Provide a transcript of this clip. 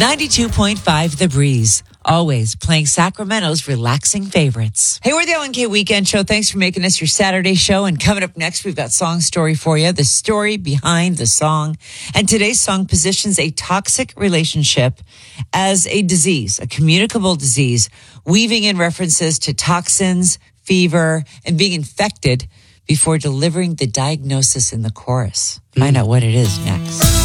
92.5 The Breeze. Always playing Sacramento's relaxing favorites. Hey, we're the LNK Weekend Show. Thanks for making us your Saturday show. And coming up next, we've got Song Story for you, the story behind the song. And today's song positions a toxic relationship as a disease, a communicable disease, weaving in references to toxins, fever, and being infected before delivering the diagnosis in the chorus. Find out what it is next.